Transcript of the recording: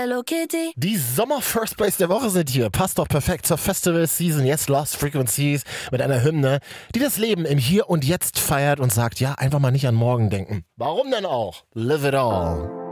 Hello Kitty. Die Sommer-First Place der Woche sind hier. Passt doch perfekt zur Festival-Season. Yes, Lost Frequencies mit einer Hymne, die das Leben im Hier und Jetzt feiert und sagt, ja, einfach mal nicht an morgen denken. Warum denn auch? Live it all.